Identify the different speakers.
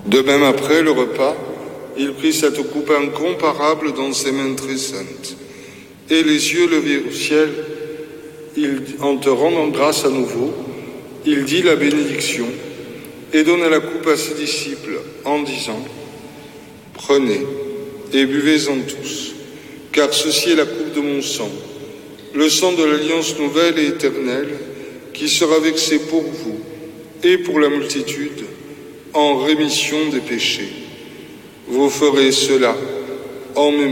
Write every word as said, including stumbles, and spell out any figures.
Speaker 1: De même après le repas, il prit cette coupe incomparable dans ses mains très saintes, et les yeux levés au ciel, il, en te rendant grâce à nouveau, il dit la bénédiction et donna la coupe à ses disciples en disant « Prenez et buvez-en tous, car ceci est la coupe de mon sang, le sang de l'alliance nouvelle et éternelle, qui sera versé pour vous et pour la multitude en rémission des péchés. Vous ferez cela en mémoire de moi. »